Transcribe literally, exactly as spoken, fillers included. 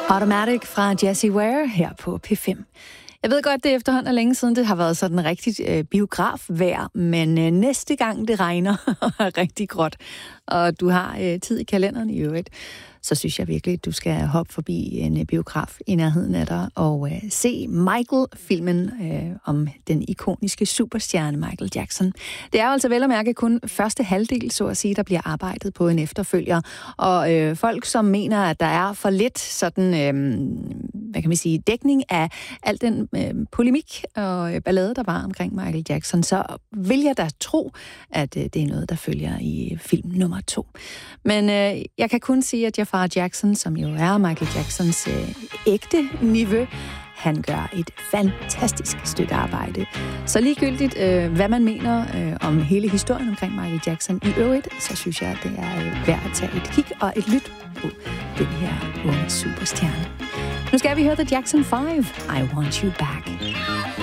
Automatic fra Jessie Ware her på P fem. Jeg ved godt, det efterhånden er længe siden, det har været sådan rigtig øh, biografvejr, men øh, næste gang det regner er rigtig gråt, og du har øh, tid i kalenderen i øvrigt, så synes jeg virkelig, at du skal hoppe forbi en øh, biograf i nærheden af dig og øh, se Michael-filmen øh, om den ikoniske superstjerne Michael Jackson. Det er jo altså vel at mærke kun første halvdel, så at sige, der bliver arbejdet på en efterfølger, og øh, folk, som mener, at der er for lidt sådan, øh, hvad kan man sige, dækning af al den øh, polemik og øh, ballade, der var omkring Michael Jackson, så vil jeg da tro, at øh, det er noget, der følger i film nummer to. Men øh, jeg kan kun sige, at Jafar Jackson, som jo er Michael Jacksons øh, ægte niveau, han gør et fantastisk stykke arbejde. Så ligegyldigt, øh, hvad man mener øh, om hele historien omkring Michael Jackson i øvrigt, så synes jeg, at det er øh, værd at tage et kig og et lyt på den her unge superstjerne. Nu skal vi høre The Jackson five, I Want You Back.